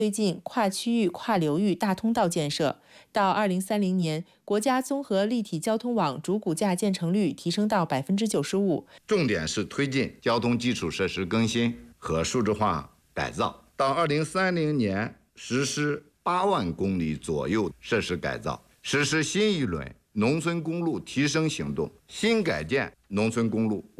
推进跨区域、跨流域大通道建设，到2030年，国家综合立体交通网主骨架建成率提升到95%。 重点是推进交通基础设施更新和数字化改造，到2030年实施8万公里左右设施改造，实施新一轮农村公路提升行动，新改建农村公路